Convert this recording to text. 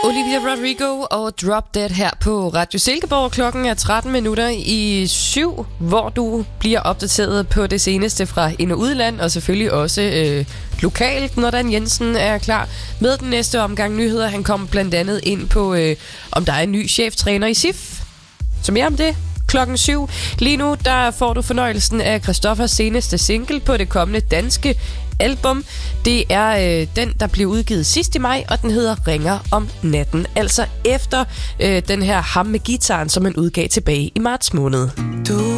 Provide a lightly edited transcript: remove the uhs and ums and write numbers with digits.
Olivia Rodrigo og Drop Dead her på Radio Silkeborg. Klokken er 7:13, hvor du bliver opdateret på det seneste fra ind- og udland, og selvfølgelig også lokalt, når Dan Jensen er klar med den næste omgang nyheder. Han kom blandt andet ind på, om der er en ny cheftræner i SIF. Så mere om det klokken 7. Lige nu der får du fornøjelsen af Christoffers seneste single på det kommende danske album. Det er den, der blev udgivet sidst i maj, og den hedder Ringer om natten. Altså efter den her Ham med guitaren, som man udgav tilbage i marts måned.